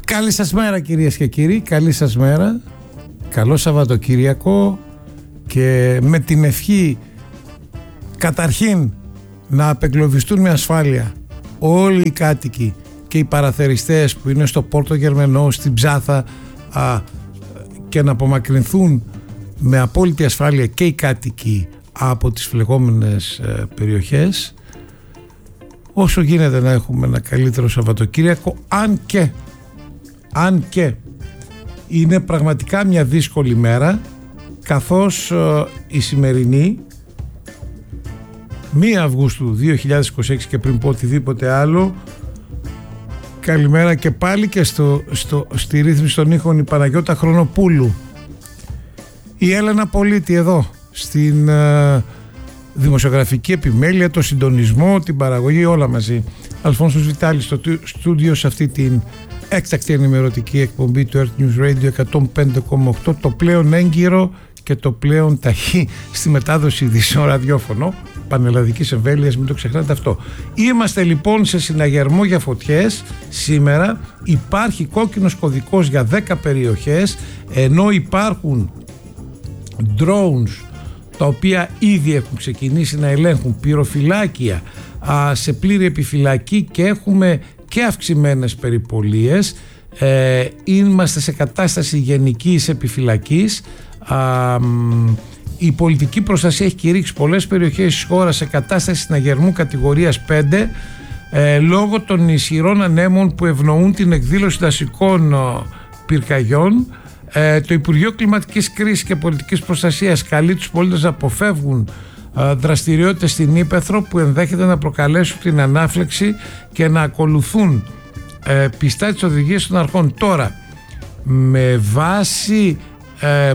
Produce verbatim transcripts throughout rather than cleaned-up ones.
Καλή σας μέρα κυρίες και κύριοι, καλή σας μέρα, καλό Σαββατοκύριακο και με την ευχή καταρχήν να απεγκλωβιστούν με ασφάλεια όλοι οι κάτοικοι και οι παραθεριστές που είναι στο Πόρτο Γερμενό, στην Ψάθα α, και να απομακρυνθούν με απόλυτη ασφάλεια και οι κάτοικοι από τις φλεγόμενες ε, περιοχές, όσο γίνεται να έχουμε ένα καλύτερο Σαββατοκύριακο, αν και αν και είναι πραγματικά μια δύσκολη μέρα, καθώς ε, η σημερινή πρώτη Αυγούστου δύο χιλιάδες είκοσι έξι, και πριν πω οτιδήποτε άλλο, καλημέρα και πάλι και στο, στο, στη ρύθμιση των ήχων η Παναγιώτα Χρονοπούλου, η Έλενα Πολίτη εδώ στην ε, δημοσιογραφική επιμέλεια, το συντονισμό, την παραγωγή, όλα μαζί. Αλφόνσος Βιτάλης στο στούντιο σε αυτή την έκτακτη ενημερωτική εκπομπή του Earth News Radio εκατόν πέντε κόμμα οκτώ, το πλέον έγκυρο και το πλέον ταχύ στη μετάδοση ειδήσεων ραδιόφωνο πανελλαδικής εμβέλειας, μην το ξεχνάτε αυτό. Είμαστε λοιπόν σε συναγερμό για φωτιές. Σήμερα υπάρχει κόκκινος κωδικός για δέκα περιοχές, ενώ υπάρχουν drones τα οποία ήδη έχουν ξεκινήσει να ελέγχουν πυροφυλάκια α, σε πλήρη επιφυλακή και έχουμε και αυξημένες περιπολίες. Ε, είμαστε σε κατάσταση γενικής επιφυλακής. Α, η πολιτική προστασία έχει κηρύξει πολλές περιοχές της χώρας σε κατάσταση συναγερμού κατηγορίας πέντε ε, λόγω των ισχυρών ανέμων που ευνοούν την εκδήλωση δασικών ο, πυρκαγιών. Ε, το Υπουργείο Κλιματικής Κρίσης και Πολιτικής Προστασίας καλεί τους πολίτες να αποφεύγουν ε, δραστηριότητες στην ύπαιθρο που ενδέχεται να προκαλέσουν την ανάφλεξη και να ακολουθούν ε, πιστά τις οδηγίες των αρχών. Τώρα, με βάση ε,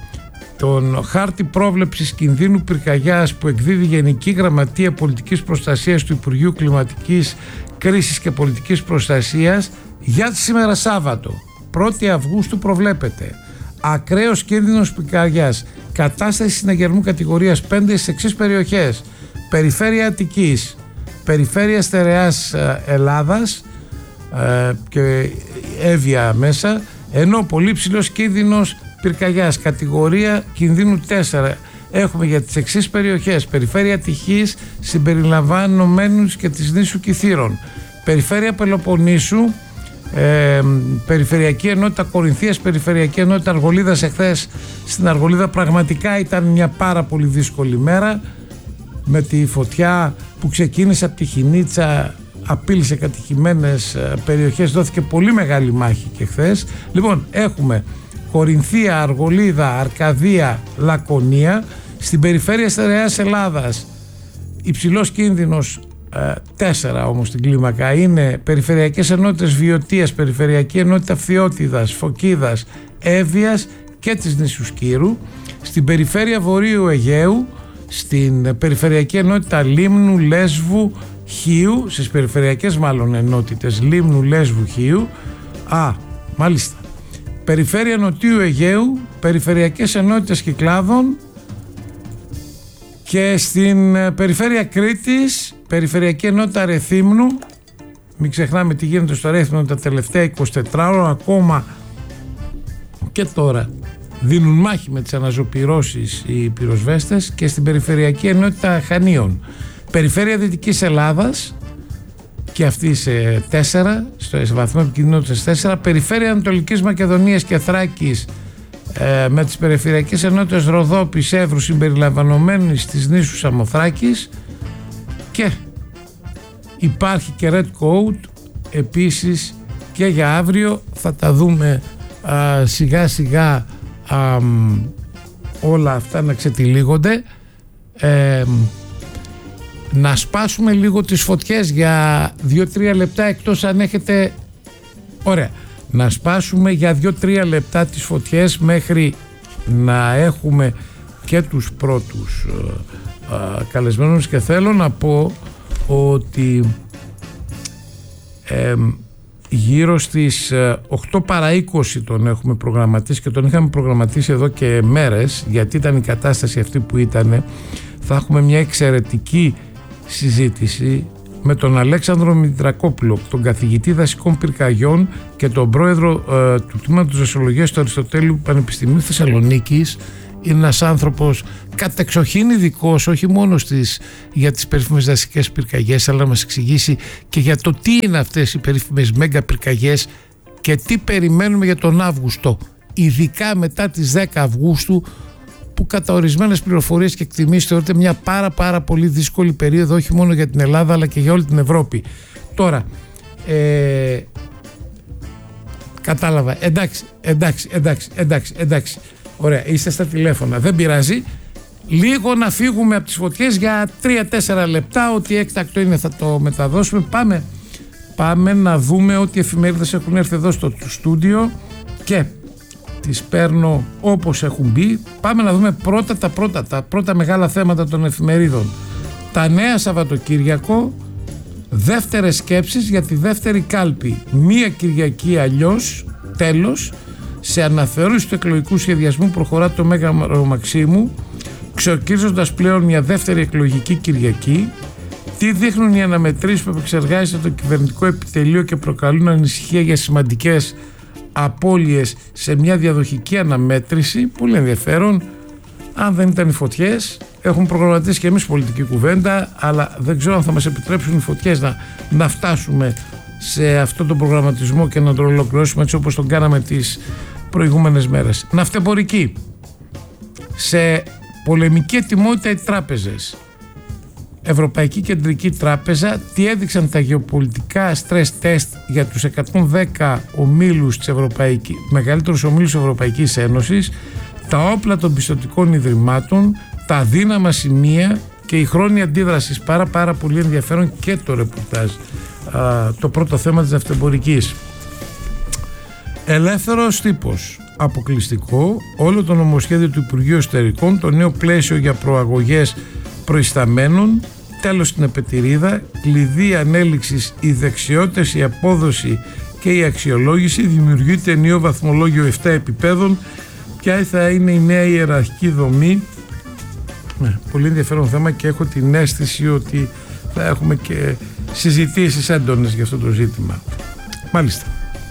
τον χάρτη πρόβλεψης κινδύνου πυρκαγιάς που εκδίδει η Γενική Γραμματεία Πολιτικής Προστασίας του Υπουργείου Κλιματικής Κρίσης και Πολιτικής Προστασίας, για σήμερα Σάββατο πρώτη Αυγούστου προβλέπεται ακραίος κίνδυνος πυρκαγιάς, κατάσταση συναγερμού κατηγορίας πέντε στις εξής περιοχές: περιφέρεια Αττικής, περιφέρεια Στερεάς Ελλάδας ε, και Εύβοια μέσα, ενώ πολύ ψηλός κίνδυνος πυρκαγιάς, κατηγορία κινδύνου τέσσερα έχουμε για τις εξής περιοχές: περιφέρεια Αττικής συμπεριλαμβανομένους και της νήσου Κιθήρων, περιφέρεια Πελοποννήσου, Ε, περιφερειακή ενότητα Κορινθίας, περιφερειακή ενότητα Αργολίδας. Εχθές στην Αργολίδα πραγματικά ήταν μια πάρα πολύ δύσκολη μέρα, με τη φωτιά που ξεκίνησε από τη Χινίτσα, απείλησε κατοικημένες περιοχές, δόθηκε πολύ μεγάλη μάχη και χθες. Λοιπόν, έχουμε Κορινθία, Αργολίδα, Αρκαδία, Λακωνία. Στην περιφέρεια Στερεάς Ελλάδας υψηλός κίνδυνος τέσσερα όμως στην κλίμακα είναι περιφερειακές ενότητες Βιωτίας, περιφερειακή ενότητα Φθιώτιδας, Φωκίδας, Εύβοιας και της νήσους Κύρου. Στην περιφέρεια Βορείου Αιγαίου, στην περιφερειακή ενότητα Λίμνου, Λέσβου, Χίου, στις περιφερειακές μάλλον ενότητες Λίμνου, Λέσβου, Χίου. Α, μάλιστα. Περιφέρεια Νοτιού Αιγαίου, περιφερειακές ενότητες Κυκλάδων. Και στην περιφέρεια Κρήτης, περιφερειακή ενότητα Ρεθύμνου. Μην ξεχνάμε τι γίνεται στο Ρέθυμνο τα τελευταία εικοσιτέσσερις ώρα, ακόμα και τώρα δίνουν μάχη με τις αναζωπυρώσεις οι πυροσβέστες. Και στην περιφερειακή ενότητα Χανίων, περιφέρεια Δυτικής Ελλάδας, και αυτή σε τέσσερα, στο βαθμό επικινδυνότητας τέσσερα, περιφέρεια Ανατολικής Μακεδονίας και Θράκης ε, με τις περιφερειακές ενότητες Ροδόπης, Εύρου συμπεριλαμβανομένης της νήσου Σαμοθράκης. Και υπάρχει και Red Code επίσης και για αύριο. Θα τα δούμε α, σιγά σιγά α, όλα αυτά να ξετυλίγονται. ε, να σπάσουμε λίγο τις φωτιές για δύο τρία λεπτά, εκτός αν έχετε. Ωραία, να σπάσουμε για δύο τρία λεπτά τις φωτιές μέχρι να έχουμε και τους πρώτους α, καλεσμένους. Και θέλω να πω ότι ε, γύρω στις οκτώ παρά είκοσι τον έχουμε προγραμματίσει, και τον είχαμε προγραμματίσει εδώ και μέρες, γιατί ήταν η κατάσταση αυτή που ήταν. Θα έχουμε μια εξαιρετική συζήτηση με τον Αλέξανδρο Μητρακόπουλο, τον καθηγητή δασικών πυρκαγιών και τον πρόεδρο ε, του Τμήματος Δασολογίας του Αριστοτέλειου Πανεπιστημίου Θεσσαλονίκης. Είναι ένας άνθρωπος κατεξοχήν ειδικός, όχι μόνο στις, για τις περίφημες δασικές πυρκαγιές, αλλά να μας εξηγήσει και για το τι είναι αυτές οι περίφημες μέγα πυρκαγιές και τι περιμένουμε για τον Αύγουστο, ειδικά μετά τις δέκα Αυγούστου, που κατά ορισμένες πληροφορίες και εκτιμήσεις θεωρείται μια πάρα πάρα πολύ δύσκολη περίοδο, όχι μόνο για την Ελλάδα αλλά και για όλη την Ευρώπη. Τώρα, ε, κατάλαβα, εντάξει, εντάξει, εντάξει, εντάξει, εντάξει, ωραία, είστε στα τηλέφωνα, δεν πειράζει. Λίγο να φύγουμε από τις φωτιές για τρία τέσσερα λεπτά, ό,τι έκτακτο είναι θα το μεταδώσουμε. Πάμε, πάμε να δούμε ότι οι εφημερίδες έχουν έρθει εδώ στο στούντιο και τις παίρνω όπως έχουν μπει. Πάμε να δούμε πρώτα τα πρώτα, τα πρώτα μεγάλα θέματα των εφημερίδων. Τα νέα Σαββατοκύριακο, δεύτερες σκέψεις για τη δεύτερη κάλπη. Μία Κυριακή αλλιώς, τέλος, σε αναθεώρηση του εκλογικού σχεδιασμού προχωρά το Μέγαρο Μαξίμου, ξορκίζοντας πλέον μια δεύτερη εκλογική Κυριακή. Τι δείχνουν οι αναμετρήσεις που επεξεργάζεται το κυβερνητικό επιτελείο και προκαλούν ανησυχία για σημαντικές απώλειες σε μια διαδοχική αναμέτρηση. Πολύ ενδιαφέρον. Αν δεν ήταν οι φωτιές, έχουν προγραμματίσει και εμείς πολιτική κουβέντα, αλλά δεν ξέρω αν θα μας επιτρέψουν οι φωτιές να, να φτάσουμε σε αυτόν τον προγραμματισμό και να τον ολοκληρώσουμε έτσι όπως τον κάναμε τις προηγούμενες μέρες. Ναυτεμπορική. Σε πολεμική ετοιμότητα οι τράπεζες. Ευρωπαϊκή Κεντρική Τράπεζα, τι έδειξαν τα γεωπολιτικά stress test για τους εκατόν δέκα ομίλους της Ευρωπαϊκής, μεγαλύτερους ομίλους της Ευρωπαϊκής Ένωσης, τα όπλα των πιστωτικών ιδρυμάτων, τα αδύναμα σημεία και η χρόνια αντίδραση. Πάρα πάρα πολύ ενδιαφέρον και το ρεπορτάζ, α, το πρώτο θέμα της ναυτεμπορικής. Ελεύθερος τύπος. Αποκλειστικό όλο το νομοσχέδιο του Υπουργείου Εσωτερικών, το νέο πλαίσιο για προαγωγές προϊσταμένων, τέλος στην επετηρίδα, κλειδί ανέλυξης οι δεξιότητες, η απόδοση και η αξιολόγηση, δημιουργείται νέο βαθμολόγιο επτά επιπέδων. Ποια θα είναι η νέα ιεραρχική δομή? Ναι, πολύ ενδιαφέρον θέμα και έχω την αίσθηση ότι θα έχουμε και συζητήσεις έντονες για αυτό το ζήτημα. Μάλιστα.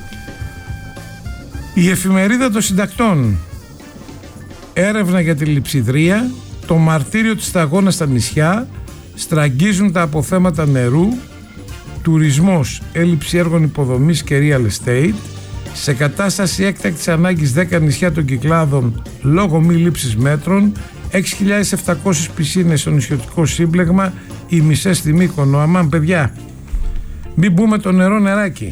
Η εφημερίδα των συντακτών. Έρευνα για τη λειψιδρία, το μαρτύριο της σταγόνας στα νησιά, στραγγίζουν τα αποθέματα νερού, τουρισμός, έλλειψη έργων υποδομής και real estate, σε κατάσταση έκτακτης ανάγκης δέκα νησιά των Κυκλάδων λόγω μη λήψης μέτρων, έξι χιλιάδες επτακόσιες πισίνες στο νησιωτικό σύμπλεγμα, οι μισές στη Μύκονο. Αμάν παιδιά, μην μπούμε το νερό νεράκι.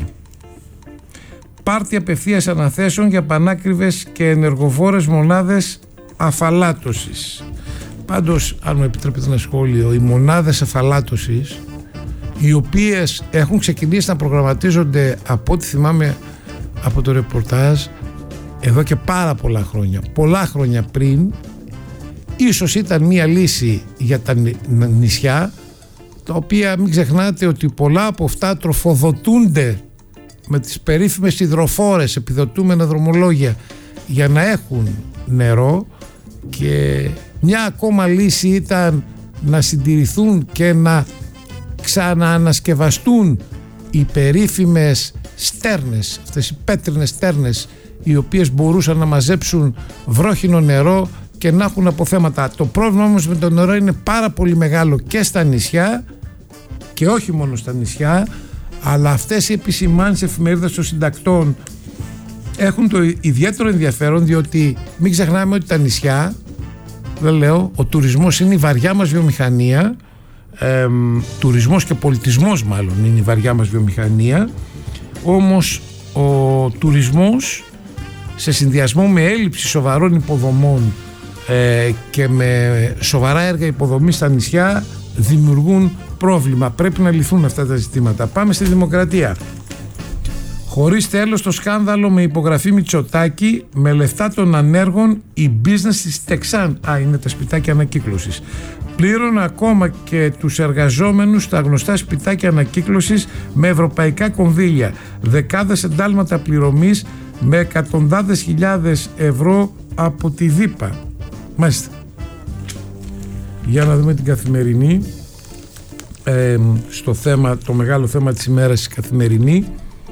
Πάρτι απευθείας αναθέσεων για πανάκριβες και ενεργοβόρες μονάδες αφαλάτωσης. Πάντως, αν μου επιτρέπετε ένα σχόλιο, οι μονάδες αφαλάτωσης, οι οποίες έχουν ξεκινήσει να προγραμματίζονται από ό,τι θυμάμαι από το ρεπορτάζ εδώ και πάρα πολλά χρόνια, πολλά χρόνια πριν, ίσως ήταν μια λύση για τα νησιά, τα οποία μην ξεχνάτε ότι πολλά από αυτά τροφοδοτούνται με τις περίφημες υδροφόρες, επιδοτούμενα δρομολόγια για να έχουν νερό, και μια ακόμα λύση ήταν να συντηρηθούν και να ξαναανασκευαστούν οι περίφημες στέρνες, αυτές οι πέτρινες στέρνες, οι οποίες μπορούσαν να μαζέψουν βρόχινο νερό και να έχουν αποθέματα. Το πρόβλημα όμως με το νερό είναι πάρα πολύ μεγάλο και στα νησιά, και όχι μόνο στα νησιά, αλλά αυτές οι επισημάνσεις εφημερίδας των συντακτών έχουν το ιδιαίτερο ενδιαφέρον, διότι μην ξεχνάμε ότι τα νησιά, δεν λέω, ο τουρισμός είναι η βαριά μας βιομηχανία, ε, τουρισμός και πολιτισμός μάλλον είναι η βαριά μας βιομηχανία, όμως ο τουρισμός σε συνδυασμό με έλλειψη σοβαρών υποδομών ε, και με σοβαρά έργα υποδομής στα νησιά δημιουργούν πρόβλημα. Πρέπει να λυθούν αυτά τα ζητήματα. Πάμε στη Δημοκρατία. Χωρίς τέλος το σκάνδαλο με υπογραφή Μητσοτάκη, με λεφτά των ανέργων η business της Τεξάν. Α, είναι τα σπιτάκια ανακύκλωσης. Πλήρωνε ακόμα και τους εργαζόμενους στα γνωστά σπιτάκια ανακύκλωσης με ευρωπαϊκά κονδύλια. Δεκάδες εντάλματα πληρωμής με εκατοντάδες χιλιάδες ευρώ από τη ΔΥΠΑ. Μάλιστα. Για να δούμε την Καθημερινή. ε, στο θέμα, το μεγάλο θέμα της ημέρας, η καθημερινή.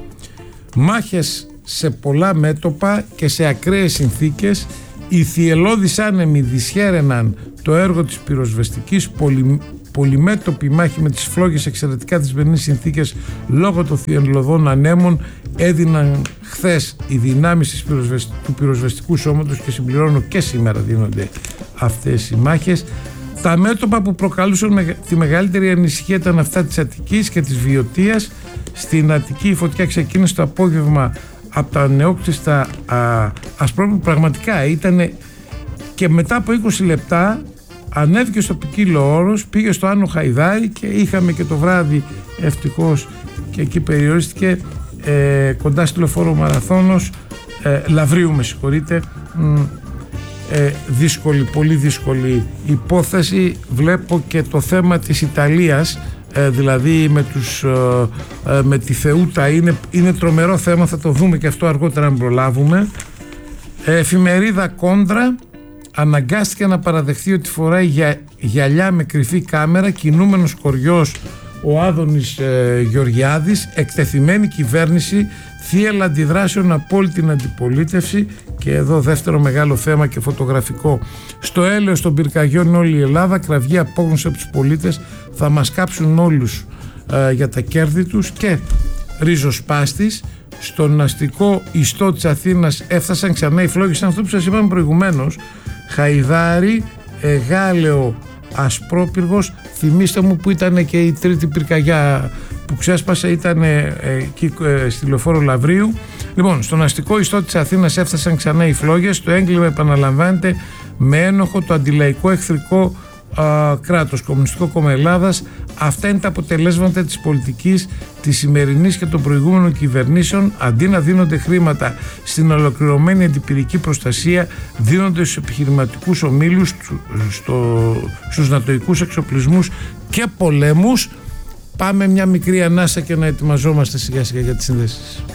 Μάχες σε πολλά μέτωπα και σε ακραίες συνθήκες. Οι θυελλώδεις άνεμοι δυσχέραιναν το έργο της πυροσβεστικής. Πολυ, πολυμέτωπη μάχη με τις φλόγες εξαιρετικά δυσμενείς συνθήκες λόγω των θυελλωδών ανέμων έδιναν χθες οι δυνάμεις της πυροσβεσ... του πυροσβεστικού σώματος, και συμπληρώνω και σήμερα δίνονται αυτές οι μάχες. Τα μέτωπα που προκαλούσαν με, τη μεγαλύτερη ανησυχία ήταν αυτά της Αττικής και της Βιωτίας. Στην Αττική η φωτιά ξεκίνησε το απόγευμα από τα νεόκτιστα Ασπρόπουλου. Πραγματικά ήταν, και μετά από είκοσι λεπτά ανέβηκε στο ποικίλο όρος, πήγε στο Άνω Χαϊδάρι και είχαμε και το βράδυ, ευτυχώς και εκεί περιορίστηκε, ε, κοντά στη λεωφόρο Μαραθώνος, ε, Λαβρίου με συγχωρείτε. Ε, δύσκολη, πολύ δύσκολη υπόθεση. Βλέπω και το θέμα της Ιταλίας, ε, δηλαδή με, τους, ε, ε, με τη Θεούτα, είναι, είναι τρομερό θέμα, θα το δούμε και αυτό αργότερα αν προλάβουμε. ε, Εφημερίδα Κόντρα αναγκάστηκε να παραδεχθεί ότι φοράει για, γυαλιά με κρυφή κάμερα. Κινούμενος κοριός ο Άδωνης ε, Γεωργιάδης. Εκτεθειμένη κυβέρνηση, θύελλα αντιδράσεων από όλη την αντιπολίτευση. Και εδώ δεύτερο μεγάλο θέμα και φωτογραφικό. Στο έλεος των πυρκαγιών όλη η Ελλάδα. Κραυγή απόγνωση από τους πολίτες. Θα μας κάψουν όλους ε, για τα κέρδη τους. Και ριζοσπάστης. Στον αστικό ιστό της Αθήνας έφτασαν ξανά οι φλόγες. Αυτό που σας είπαμε προηγουμένως. Χαϊδάρι, ε, Γάλεο, Ασπρόπυργος. Θυμήστε μου που ήταν και η τρίτη πυρκαγιά που ξέσπασε, ήταν ε, εκεί ε, στη λεωφόρο Λαβρίου. Λοιπόν, στον αστικό ιστό της Αθήνας έφτασαν ξανά οι φλόγες. Το έγκλημα επαναλαμβάνεται με ένοχο το αντιλαϊκό εχθρικό α, κράτος, Κομμουνιστικό Κόμμα Ελλάδας. Αυτά είναι τα αποτελέσματα της πολιτικής της σημερινής και των προηγούμενων κυβερνήσεων. Αντί να δίνονται χρήματα στην ολοκληρωμένη αντιπυρική προστασία, δίνονται στους επιχειρηματικούς ομίλους, στο, στους νατοικούς εξοπλισμούς και πολέμους. Πάμε μια μικρή ανάσα και να ετοιμαζόμαστε σιγά σιγά για τις συνδέσεις.